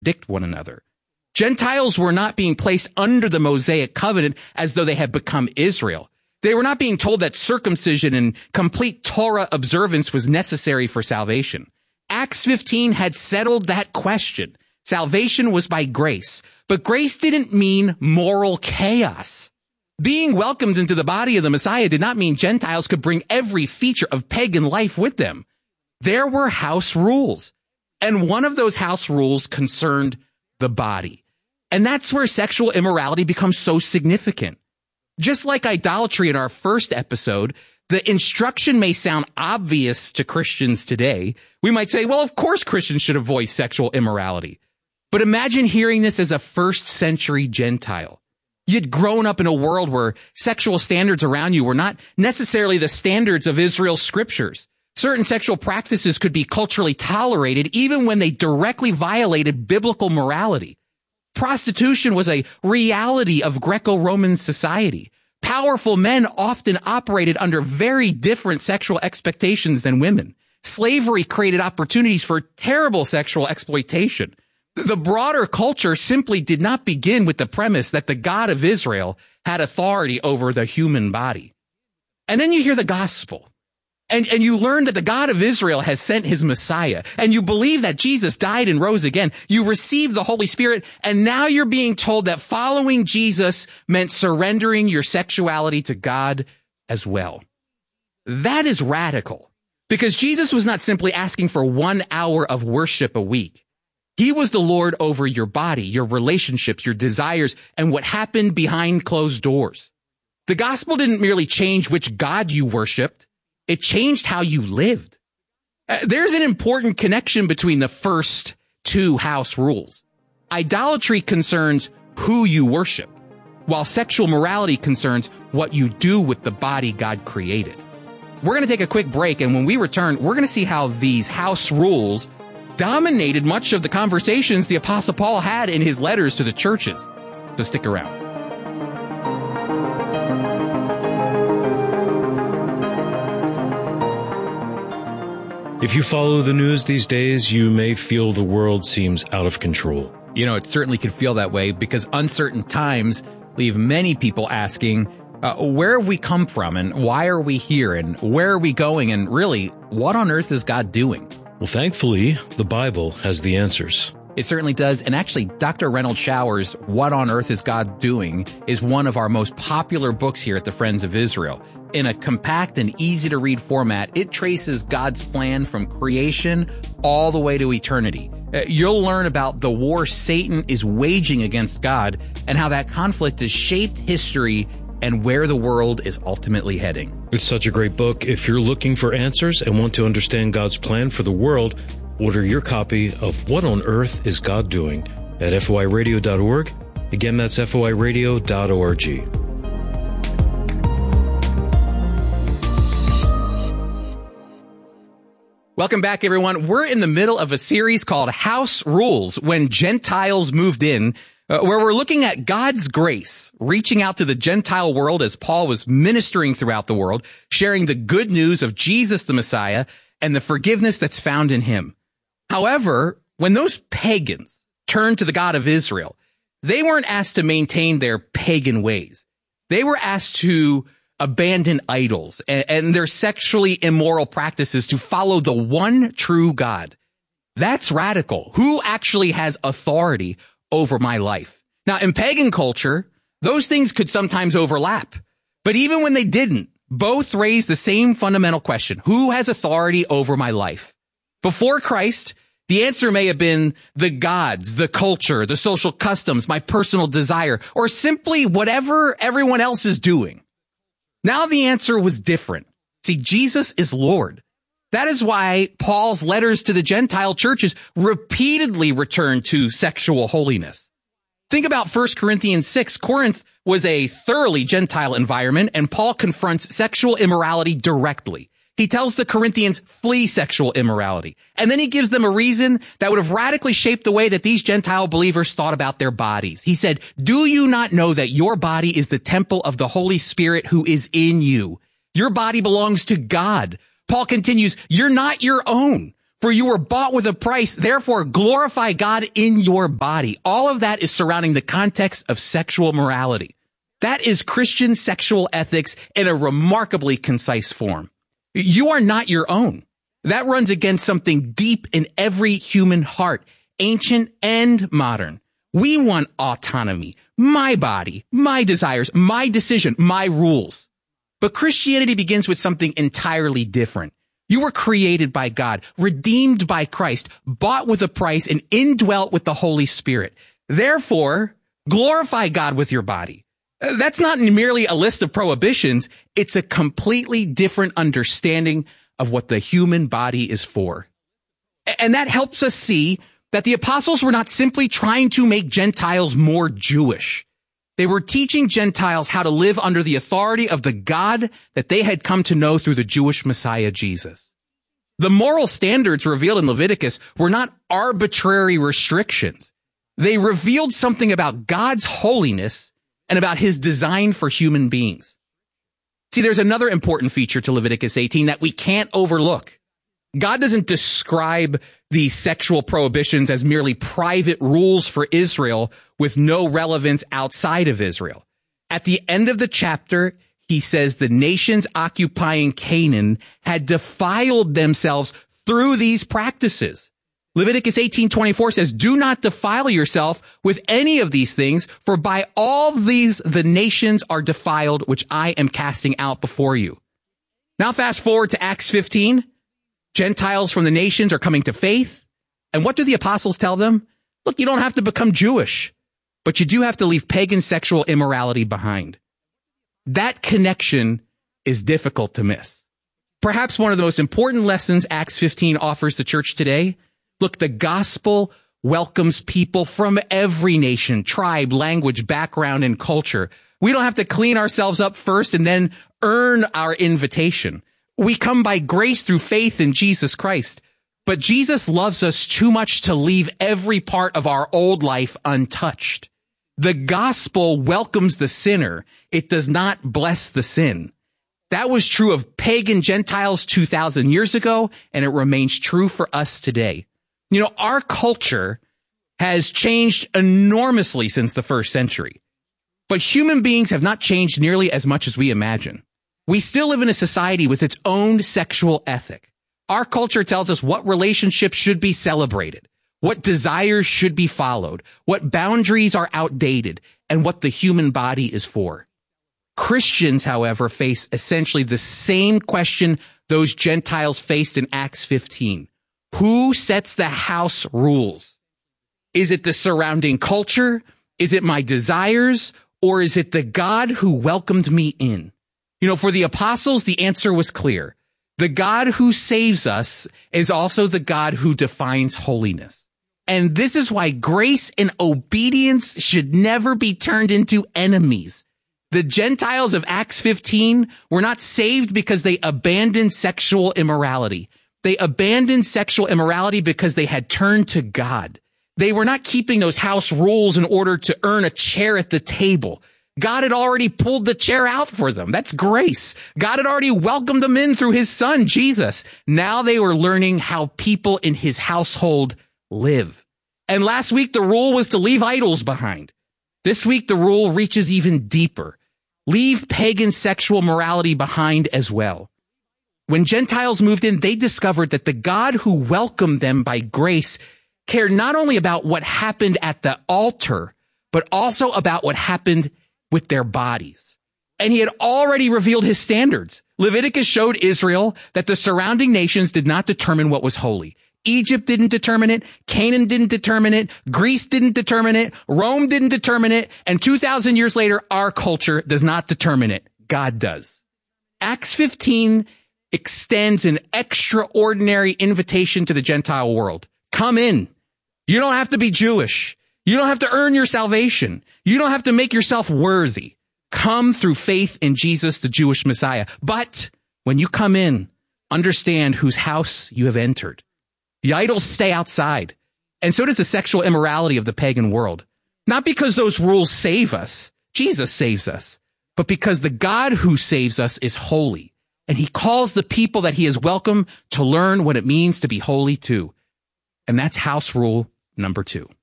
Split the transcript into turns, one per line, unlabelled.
contradict one another. Gentiles were not being placed under the Mosaic covenant as though they had become Israel. They were not being told that circumcision and complete Torah observance was necessary for salvation. Acts 15 had settled that question. Salvation was by grace, but grace didn't mean moral chaos. Being welcomed into the body of the Messiah did not mean Gentiles could bring every feature of pagan life with them. There were house rules, and one of those house rules concerned the body. And that's where sexual immorality becomes so significant. Just like idolatry in our first episode, the instruction may sound obvious to Christians today. We might say, well, of course Christians should avoid sexual immorality. But imagine hearing this as a first century Gentile. You'd grown up in a world where sexual standards around you were not necessarily the standards of Israel's scriptures. Certain sexual practices could be culturally tolerated even when they directly violated biblical morality. Prostitution was a reality of Greco-Roman society. Powerful men often operated under very different sexual expectations than women. Slavery created opportunities for terrible sexual exploitation. The broader culture simply did not begin with the premise that the God of Israel had authority over the human body. And then you hear the gospel. And you learn that the God of Israel has sent his Messiah, and you believe that Jesus died and rose again. You receive the Holy Spirit, and now you're being told that following Jesus meant surrendering your sexuality to God as well. That is radical, because Jesus was not simply asking for 1 hour of worship a week. He was the Lord over your body, your relationships, your desires, and what happened behind closed doors. The gospel didn't merely change which God you worshiped. It changed how you lived. There's an important connection between the first two house rules. Idolatry concerns who you worship, while sexual morality concerns what you do with the body God created. We're going to take a quick break, and when we return, we're going to see how these house rules dominated much of the conversations the Apostle Paul had in his letters to the churches. So stick around.
If you follow the news these days, you may feel the world seems out of control.
You know, it certainly could feel that way because uncertain times leave many people asking, where have we come from and why are we here and where are we going and really, what on earth is God doing?
Well, thankfully, the Bible has the answers.
It certainly does. And actually, Dr. Reynold Shower's What on Earth is God Doing is one of our most popular books here at the Friends of Israel. In a compact and easy-to-read format, it traces God's plan from creation all the way to eternity. You'll learn about the war Satan is waging against God and how that conflict has shaped history and where the world is ultimately heading.
It's such a great book. If you're looking for answers and want to understand God's plan for the world, order your copy of What on Earth is God Doing at foiradio.org. Again, that's foiradio.org.
Welcome back, everyone. We're in the middle of a series called House Rules, When Gentiles Moved In, where we're looking at God's grace, reaching out to the Gentile world as Paul was ministering throughout the world, sharing the good news of Jesus the Messiah and the forgiveness that's found in him. However, when those pagans turned to the God of Israel, they weren't asked to maintain their pagan ways. They were asked to abandon idols and their sexually immoral practices to follow the one true God. That's radical. Who actually has authority over my life? Now, in pagan culture, those things could sometimes overlap. But even when they didn't, both raised the same fundamental question. Who has authority over my life? Before Christ, the answer may have been the gods, the culture, the social customs, my personal desire, or simply whatever everyone else is doing. Now the answer was different. See, Jesus is Lord. That is why Paul's letters to the Gentile churches repeatedly return to sexual holiness. Think about 1 Corinthians 6. Corinth was a thoroughly Gentile environment, and Paul confronts sexual immorality directly. He tells the Corinthians, flee sexual immorality. And then he gives them a reason that would have radically shaped the way that these Gentile believers thought about their bodies. He said, do you not know that your body is the temple of the Holy Spirit who is in you? Your body belongs to God. Paul continues, you're not your own, For you were bought with a price, therefore glorify God in your body. All of that is surrounding the context of sexual morality. That is Christian sexual ethics in a remarkably concise form. You are not your own. That runs against something deep in every human heart, ancient and modern. We want autonomy, my body, my desires, my decision, my rules. But Christianity begins with something entirely different. You were created by God, redeemed by Christ, bought with a price, and indwelt with the Holy Spirit. Therefore, glorify God with your body. That's not merely a list of prohibitions. It's a completely different understanding of what the human body is for. And that helps us see that the apostles were not simply trying to make Gentiles more Jewish. They were teaching Gentiles how to live under the authority of the God that they had come to know through the Jewish Messiah, Jesus. The moral standards revealed in Leviticus were not arbitrary restrictions. They revealed something about God's holiness and about his design for human beings. See, there's another important feature to Leviticus 18 that we can't overlook. God doesn't describe these sexual prohibitions as merely private rules for Israel with no relevance outside of Israel. At the end of the chapter, he says the nations occupying Canaan had defiled themselves through these practices. Leviticus 18:24 says, do not defile yourself with any of these things, for by all these the nations are defiled, which I am casting out before you. Now fast forward to Acts 15. Gentiles from the nations are coming to faith. And what do the apostles tell them? Look, you don't have to become Jewish, but you do have to leave pagan sexual immorality behind. That connection is difficult to miss. Perhaps one of the most important lessons Acts 15 offers the church today. Look, the gospel welcomes people from every nation, tribe, language, background, and culture. We don't have to clean ourselves up first and then earn our invitation. We come by grace through faith in Jesus Christ. But Jesus loves us too much to leave every part of our old life untouched. The gospel welcomes the sinner. It does not bless the sin. That was true of pagan Gentiles 2,000 years ago, and it remains true for us today. You know, our culture has changed enormously since the first century, but human beings have not changed nearly as much as we imagine. We still live in a society with its own sexual ethic. Our culture tells us what relationships should be celebrated, what desires should be followed, what boundaries are outdated, and what the human body is for. Christians, however, face essentially the same question those Gentiles faced in Acts 15. Who sets the house rules? Is it the surrounding culture? Is it my desires? Or is it the God who welcomed me in? You know, for the apostles, the answer was clear. The God who saves us is also the God who defines holiness. And this is why grace and obedience should never be turned into enemies. The Gentiles of Acts 15 were not saved because they abandoned sexual immorality. They abandoned sexual immorality because they had turned to God. They were not keeping those house rules in order to earn a chair at the table. God had already pulled the chair out for them. That's grace. God had already welcomed them in through his son, Jesus. Now they were learning how people in his household live. And last week, the rule was to leave idols behind. This week, the rule reaches even deeper. Leave pagan sexual morality behind as well. When Gentiles moved in, they discovered that the God who welcomed them by grace cared not only about what happened at the altar, but also about what happened with their bodies. And he had already revealed his standards. Leviticus showed Israel that the surrounding nations did not determine what was holy. Egypt didn't determine it. Canaan didn't determine it. Greece didn't determine it. Rome didn't determine it. And 2,000 years later, our culture does not determine it. God does. Acts 15 extends an extraordinary invitation to the Gentile world. Come in. You don't have to be Jewish. You don't have to earn your salvation. You don't have to make yourself worthy. Come through faith in Jesus, the Jewish Messiah. But when you come in, understand whose house you have entered. The idols stay outside, and so does the sexual immorality of the pagan world. Not because those rules save us, Jesus saves us, but because the God who saves us is holy, And he calls the people that he has welcomed to learn what it means to be holy too. And that's house rule number 2.